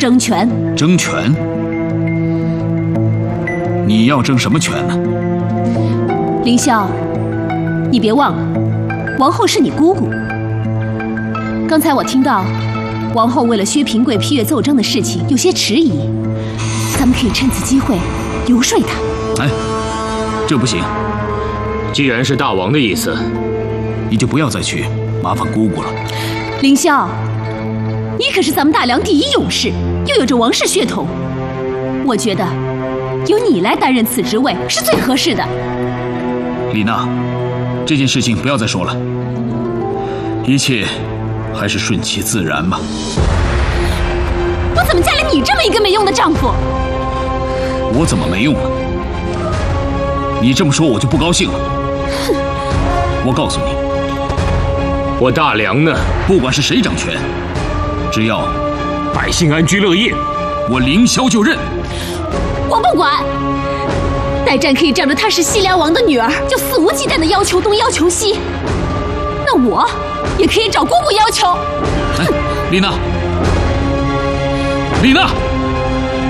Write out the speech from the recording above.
争权。 争权？你要争什么权呢？ 凌霄，你别忘了，王后是你姑姑。刚才我听到，王后为了薛平贵批阅奏章的事情有些迟疑，咱们可以趁此机会游说她。 哎，这不行。 既然是大王的意思， 你就不要再去麻烦姑姑了。 凌霄，你可是咱们大梁第一勇士，又有着王室血统，我觉得由你来担任此职位是最合适的。 李娜，这件事情不要再说了，一切还是顺其自然吧。 我怎么嫁了你这么一个没用的丈夫？ 我怎么没用了？你这么说我就不高兴了。我告诉你， 我大梁呢， 不管是谁掌权，只要百姓安居乐业， 我凌霄就认。 我不管。代战可以仗着她是西凉王的女儿，就肆无忌惮的要求东要求西，那我也可以找姑姑要求。 哎，丽娜，丽娜。